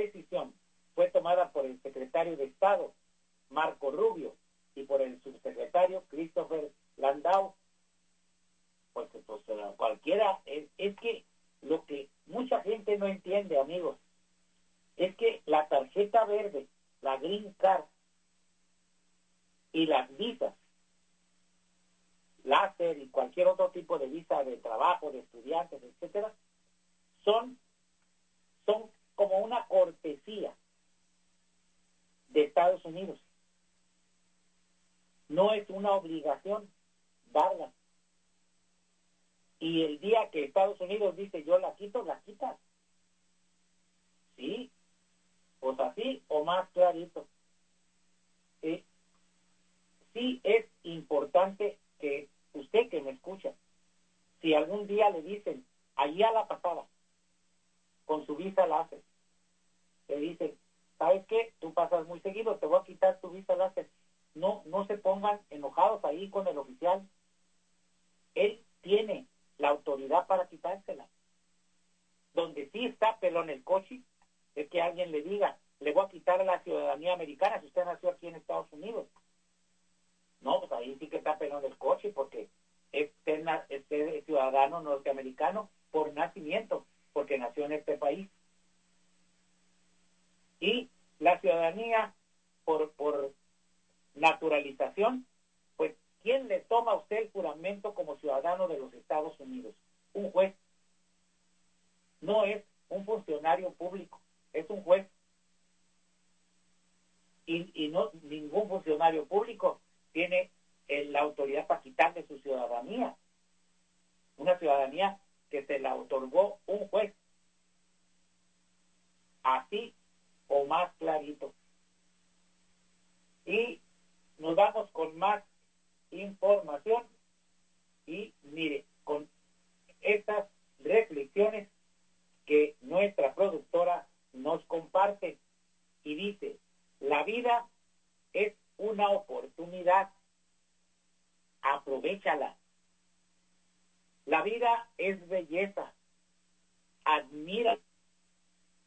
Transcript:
decisión fue tomada por el secretario de Estado, Marco Rubio, y por el subsecretario Christopher Landau, pues cualquiera, es que lo que mucha gente no entiende, amigos, es que la tarjeta verde, la Green Card y las visas, láser y cualquier otro tipo de visa de trabajo, de estudiantes, etcétera, son como una cortesía de Estados Unidos. No es una obligación darla. Y el día que Estados Unidos dice yo la quito, la quita. Sí, pues así o más clarito. Sí, sí es importante que usted que me escucha, si algún día le dicen, allí a la pasada, con su visa láser, le dicen, ¿sabes qué? Tú pasas muy seguido, te voy a quitar tu visa láser. No se pongan enojados ahí con el oficial. Él tiene la autoridad para quitársela. Donde sí está pelón el coche es que alguien le diga, le voy a quitar la ciudadanía americana si usted nació aquí en Estados Unidos. No, pues ahí sí que está pelón el coche porque es ciudadano norteamericano por nacimiento, porque nació en este país. Y la ciudadanía por naturalización, pues ¿quién le toma a usted el juramento como ciudadano de los Estados Unidos? Un juez. No es un funcionario público, es un juez. Y no, ningún funcionario público tiene la autoridad para quitarle su ciudadanía. Una ciudadanía que se la otorgó un juez. Así o más clarito. Y nos vamos con más información y mire, con estas reflexiones que nuestra productora nos comparte y dice, la vida es una oportunidad, aprovéchala. La vida es belleza, admira